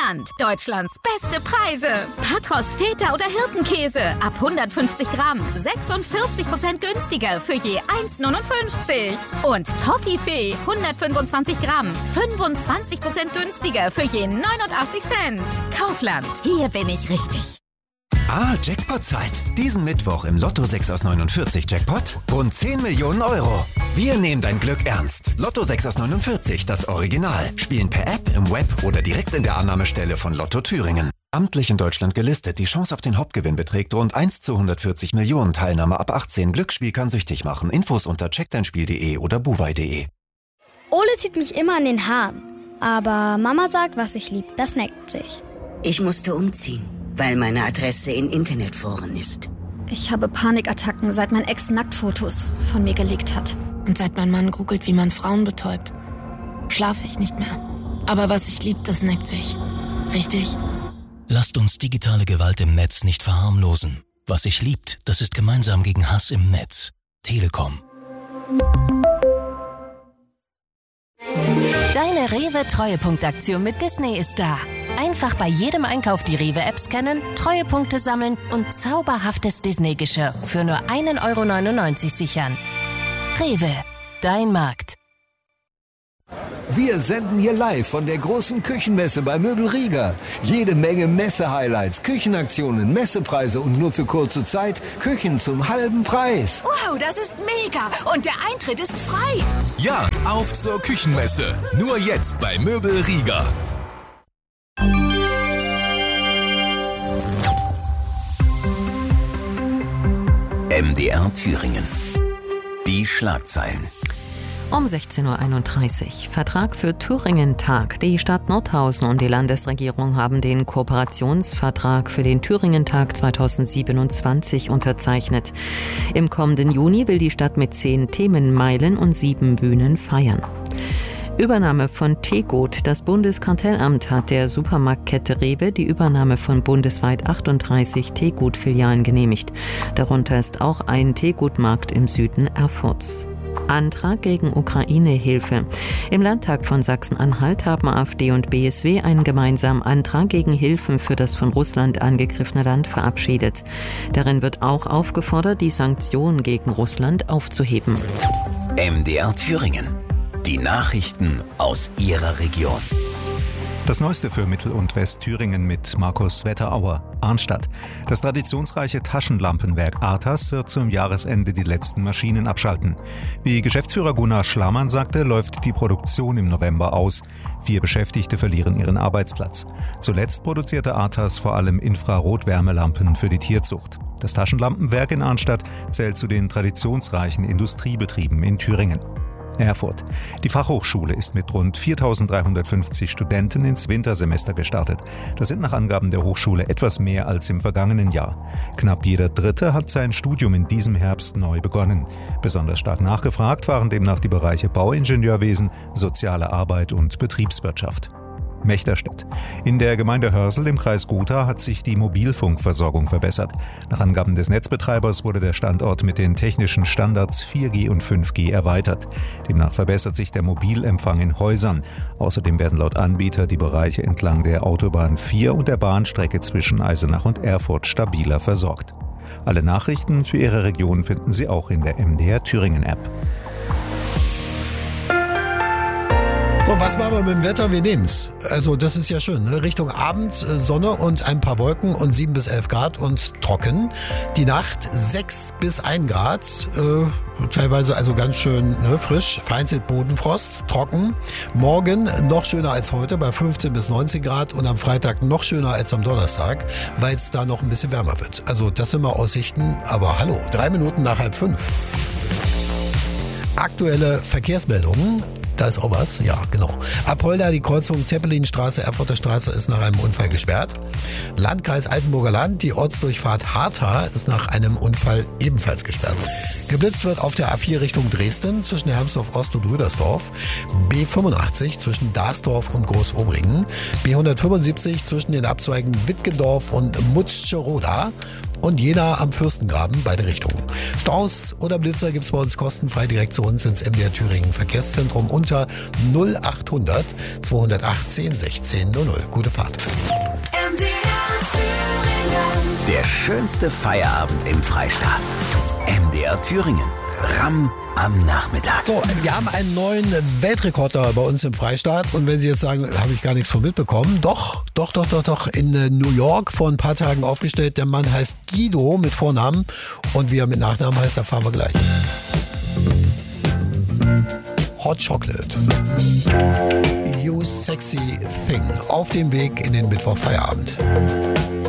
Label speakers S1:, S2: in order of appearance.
S1: Kaufland. Deutschlands beste Preise. Patros, Feta oder Hirtenkäse. Ab 150 Gramm. 46% günstiger für je 1,59. Und Toffifee. 125 Gramm. 25% günstiger für je 89 Cent. Kaufland. Hier bin ich richtig.
S2: Jackpot-Zeit. Diesen Mittwoch im Lotto 6 aus 49 Jackpot rund 10 Millionen Euro. Wir nehmen dein Glück ernst. Lotto 6 aus 49, das Original. Spielen per App, im Web oder direkt in der Annahmestelle von Lotto Thüringen. Amtlich in Deutschland gelistet. Die Chance auf den Hauptgewinn beträgt rund 1 zu 140 Millionen. Teilnahme ab 18. Glücksspiel kann süchtig machen. Infos unter checkdeinspiel.de oder buwei.de.
S3: Ole zieht mich immer an den Haaren. Aber Mama sagt, was ich lieb, das neckt sich.
S4: Ich musste umziehen, weil meine Adresse in Internetforen ist.
S5: Ich habe Panikattacken, seit mein Ex Nacktfotos von mir gelegt hat.
S6: Und seit mein Mann googelt, wie man Frauen betäubt, schlafe ich nicht mehr. Aber was ich lieb, das neckt sich. Richtig?
S7: Lasst uns digitale Gewalt im Netz nicht verharmlosen. Was sich liebt, das ist gemeinsam gegen Hass im Netz. Telekom.
S8: Deine Rewe-Treuepunktaktion mit Disney ist da. Einfach bei jedem Einkauf die Rewe-App scannen, Treuepunkte sammeln und zauberhaftes Disney-Geschirr für nur 1,99 € sichern. Rewe, dein Markt.
S9: Wir senden hier live von der großen Küchenmesse bei Möbel Rieger. Jede Menge Messe-Highlights, Küchenaktionen, Messepreise und nur für kurze Zeit Küchen zum halben Preis.
S10: Wow, das ist mega! Und der Eintritt ist frei!
S11: Ja, auf zur Küchenmesse. Nur jetzt bei Möbel Rieger.
S12: MDR Thüringen. Die Schlagzeilen.
S13: Um 16:31 Uhr. Vertrag für Thüringen-Tag. Die Stadt Nordhausen und die Landesregierung haben den Kooperationsvertrag für den Thüringen-Tag 2027 unterzeichnet. Im kommenden Juni will die Stadt mit 10 Themenmeilen und 7 Bühnen feiern. Übernahme von Tegut. Das Bundeskartellamt hat der Supermarktkette Rewe die Übernahme von bundesweit 38 Tegut-Filialen genehmigt. Darunter ist auch ein Tegut-Markt im Süden Erfurts. Antrag gegen Ukraine-Hilfe. Im Landtag von Sachsen-Anhalt haben AfD und BSW einen gemeinsamen Antrag gegen Hilfen für das von Russland angegriffene Land verabschiedet. Darin wird auch aufgefordert, die Sanktionen gegen Russland aufzuheben.
S12: MDR Thüringen. Die Nachrichten aus Ihrer Region.
S14: Das Neueste für Mittel- und Westthüringen mit Markus Wetterauer. Arnstadt. Das traditionsreiche Taschenlampenwerk Artas wird zum Jahresende die letzten Maschinen abschalten. Wie Geschäftsführer Gunnar Schlamann sagte, läuft die Produktion im November aus. 4 Beschäftigte verlieren ihren Arbeitsplatz. Zuletzt produzierte Artas vor allem Infrarotwärmelampen für die Tierzucht. Das Taschenlampenwerk in Arnstadt zählt zu den traditionsreichen Industriebetrieben in Thüringen. Erfurt. Die Fachhochschule ist mit rund 4.350 Studenten ins Wintersemester gestartet. Das sind nach Angaben der Hochschule etwas mehr als im vergangenen Jahr. Knapp jeder Dritte hat sein Studium in diesem Herbst neu begonnen. Besonders stark nachgefragt waren demnach die Bereiche Bauingenieurwesen, soziale Arbeit und Betriebswirtschaft. Mechterstedt. In der Gemeinde Hörsel im Kreis Gotha hat sich die Mobilfunkversorgung verbessert. Nach Angaben des Netzbetreibers wurde der Standort mit den technischen Standards 4G und 5G erweitert. Demnach verbessert sich der Mobilempfang in Häusern. Außerdem werden laut Anbieter die Bereiche entlang der Autobahn 4 und der Bahnstrecke zwischen Eisenach und Erfurt stabiler versorgt. Alle Nachrichten für Ihre Region finden Sie auch in der MDR Thüringen App.
S15: So, was machen wir mit dem Wetter? Wir nehmen's. Also das ist ja schön, ne? Richtung Abend Sonne und ein paar Wolken und 7 bis 11 Grad und trocken. Die Nacht 6 bis 1 Grad, teilweise also ganz schön frisch, vereinzelt Bodenfrost, trocken. Morgen noch schöner als heute bei 15 bis 19 Grad und am Freitag noch schöner als am Donnerstag, weil es da noch ein bisschen wärmer wird. Also das sind mal Aussichten, aber hallo, 3 Minuten nach 4:30. Aktuelle Verkehrsmeldungen. Da ist auch was, ja genau. Apolda, die Kreuzung Zeppelinstraße, Erfurter Straße ist nach einem Unfall gesperrt. Landkreis Altenburger Land, die Ortsdurchfahrt Hartha ist nach einem Unfall ebenfalls gesperrt. Geblitzt wird auf der A4 Richtung Dresden zwischen Hermsdorf Ost und Rüdersdorf. B85 zwischen Darsdorf und Großobringen. B175 zwischen den Abzweigen Wittgendorf und Mutscheroda. und Jena am Fürstengraben, beide Richtungen. Staus oder Blitzer gibt's bei uns kostenfrei direkt zu uns ins MDR Thüringen Verkehrszentrum unter 0800 218 1600. Gute Fahrt.
S12: Der schönste Feierabend im Freistaat. MDR Thüringen. Ramm am Nachmittag.
S15: So, wir haben einen neuen Weltrekorder bei uns im Freistaat. Und wenn Sie jetzt sagen, habe ich gar nichts von mitbekommen. Doch. In New York vor ein paar Tagen aufgestellt. Der Mann heißt Guido mit Vornamen. Und wie er mit Nachnamen heißt, erfahren wir gleich. Hot Chocolate. You Sexy Thing. Auf dem Weg in den Mittwochfeierabend.